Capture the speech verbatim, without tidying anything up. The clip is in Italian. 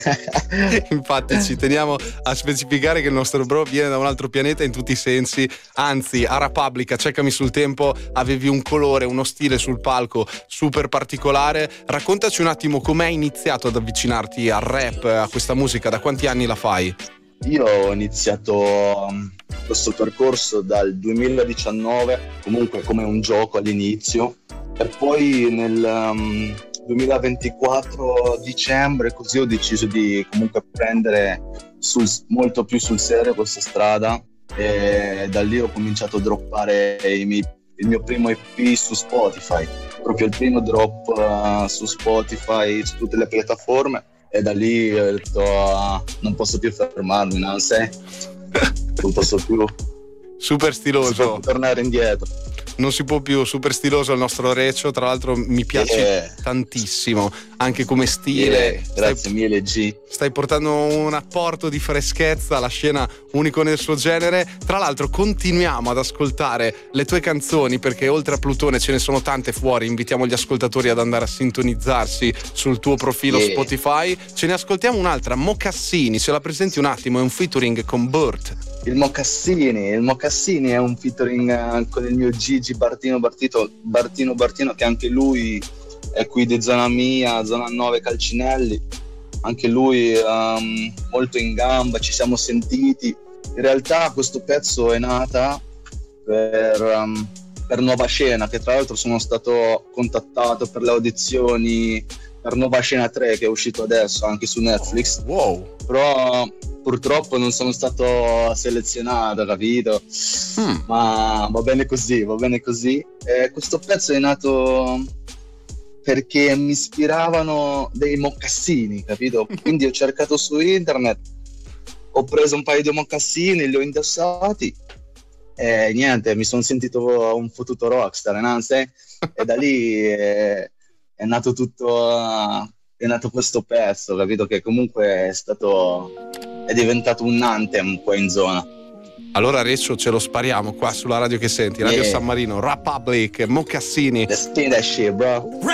Infatti ci teniamo a specificare che il nostro bro viene da un altro pianeta in tutti i sensi, anzi a Repubblica, Cercami sul tempo, avevi un colore, uno stile sul palco super particolare. Raccontaci un attimo com'è iniziato ad avvicinarti al rap, a questa musica, da quanti anni la fai? Io ho iniziato questo percorso dal duemiladiciannove, comunque come un gioco all'inizio, e poi nel um, duemilaventiquattro dicembre così ho deciso di comunque prendere sul, molto più sul serio questa strada, e da lì ho cominciato a droppare i miei, il mio primo E P su Spotify, proprio il primo drop uh, su Spotify, su tutte le piattaforme, e da lì ho detto uh, non posso più fermarmi, no? Se non posso più, super stiloso, non posso tornare indietro. Non si può più, super stiloso il nostro Recio, tra l'altro mi piace yeah. tantissimo, anche come stile. Yeah, grazie stai, mille G. Stai portando un apporto di freschezza alla scena, unico nel suo genere. Tra l'altro continuiamo ad ascoltare le tue canzoni, perché oltre a Plutone ce ne sono tante fuori. Invitiamo gli ascoltatori ad andare a sintonizzarsi sul tuo profilo yeah. Spotify. Ce ne ascoltiamo un'altra, Mocassini, ce la presenti un attimo, è un featuring con Burt. Il Mocassini, il Mocassini è un featuring con il mio Gigi Bartino Bartito, Bartino Bartino, che anche lui è qui di zona mia, zona nove Calcinelli. Anche lui um, molto in gamba, ci siamo sentiti. In realtà questo pezzo è nata per, um, per Nuova Scena, che tra l'altro sono stato contattato per le audizioni per Nuova Scena tre, che è uscito adesso anche su Netflix. Wow. Però purtroppo non sono stato selezionato, capito? Mm. Ma va bene così, va bene così. E questo pezzo è nato perché mi ispiravano dei mocassini, capito? Quindi ho cercato su internet, ho preso un paio di mocassini, li ho indossati e niente, mi sono sentito un fottuto rockstar, no? E da lì è, è nato tutto, è nato questo pezzo, capito? Che comunque è stato, è diventato un anthem qua in zona. Allora Reccio ce lo spariamo qua sulla radio che senti, Radio yeah. San Marino, Repubblica, Mocassini. Let's do that shit, bro.